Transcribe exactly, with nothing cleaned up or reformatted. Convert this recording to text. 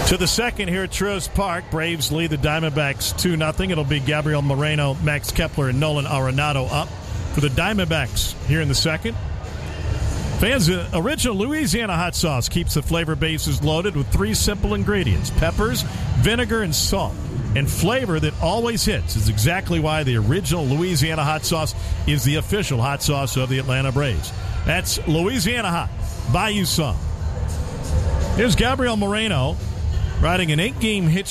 To the second here at Truist Park, Braves lead the Diamondbacks two nothing. It'll be Gabriel Moreno, Max Kepler, and Nolan Arenado up for the Diamondbacks here in the second. Fans, uh, original Louisiana hot sauce keeps the flavor bases loaded with three simple ingredients: peppers, vinegar, and salt. And flavor that always hits is exactly why the original Louisiana hot sauce is the official hot sauce of the Atlanta Braves. That's Louisiana Hot. Buy you some. Here's Gabriel Moreno riding an eight-game hit